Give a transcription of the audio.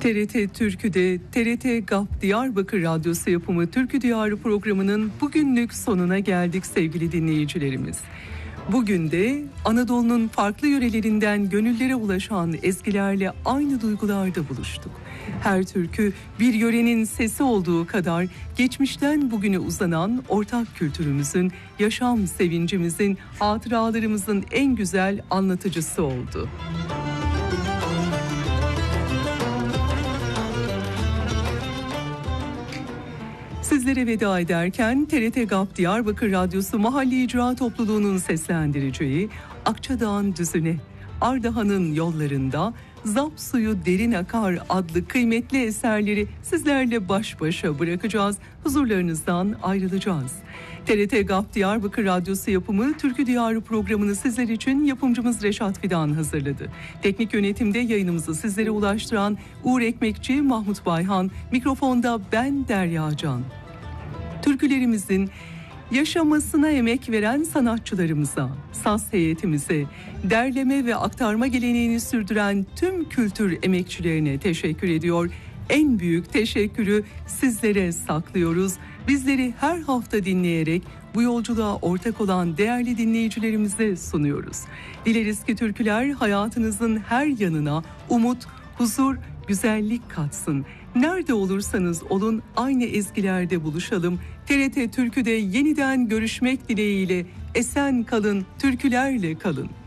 TRT Türkü'de TRT GAP Diyarbakır Radyosu yapımı Türkü Diyarı programının bugünlük sonuna geldik sevgili dinleyicilerimiz. Bugün de Anadolu'nun farklı yörelerinden gönüllere ulaşan ezgilerle aynı duygularda buluştuk. Her türkü bir yörenin sesi olduğu kadar geçmişten bugüne uzanan ortak kültürümüzün, yaşam sevincimizin, hatıralarımızın en güzel anlatıcısı oldu. Sizlere veda ederken TRT GAP Diyarbakır Radyosu Mahalli İcra Topluluğu'nun seslendireceği Akçadağ'ın Düzüne, Ardahan'ın Yollarında, Zap Suyu Derin Akar adlı kıymetli eserleri sizlerle baş başa bırakacağız. Huzurlarınızdan ayrılacağız. TRT GAP Diyarbakır Radyosu yapımı Türkü Diyarı programını sizler için yapımcımız Reşat Fidan hazırladı. Teknik yönetimde yayınımızı sizlere ulaştıran Uğur Ekmekçi, Mahmut Bayhan, mikrofonda ben Derya Can. Türkülerimizin yaşamasına emek veren sanatçılarımıza, saz heyetimize, derleme ve aktarma geleneğini sürdüren tüm kültür emekçilerine teşekkür ediyor. En büyük teşekkürü sizlere saklıyoruz. Bizleri her hafta dinleyerek bu yolculuğa ortak olan değerli dinleyicilerimize sunuyoruz. Dileriz ki türküler hayatınızın her yanına umut, huzur, güzellik katsın. Nerede olursanız olun aynı ezgilerde buluşalım. TRT Türkü'de yeniden görüşmek dileğiyle esen kalın, türkülerle kalın.